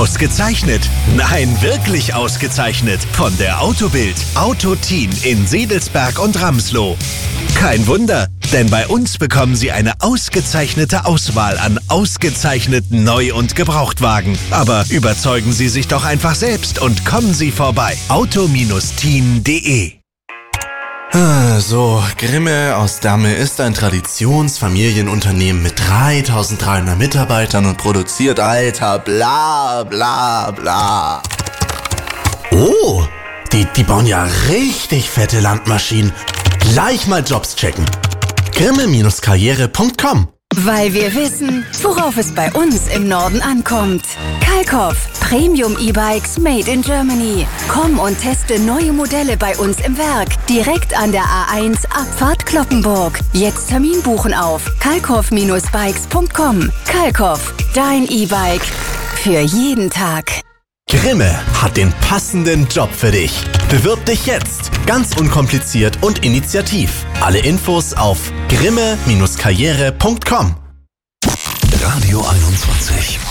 Ausgezeichnet? Nein, wirklich ausgezeichnet. Von der Autobild. Autoteam in Sedelsberg und Ramsloh. Kein Wunder, denn bei uns bekommen Sie eine ausgezeichnete Auswahl an ausgezeichneten Neu- und Gebrauchtwagen. Aber überzeugen Sie sich doch einfach selbst und kommen Sie vorbei. auto-team.de. So, Grimme aus Damme ist ein Traditionsfamilienunternehmen mit 3300 Mitarbeitern und produziert alter bla bla bla. Oh, die bauen ja richtig fette Landmaschinen. Gleich mal Jobs checken. Grimme-Karriere.com. Weil wir wissen, worauf es bei uns im Norden ankommt. Kalkoff, Premium E-Bikes made in Germany. Komm und teste neue Modelle bei uns im Werk. Direkt an der A1 Abfahrt Cloppenburg. Jetzt Termin buchen auf kalkoff-bikes.com. Kalkoff, dein E-Bike. Für jeden Tag. Grimme hat den passenden Job für dich. Bewirb dich jetzt. Ganz unkompliziert und initiativ. Alle Infos auf grimme-karriere.com. Radio 21.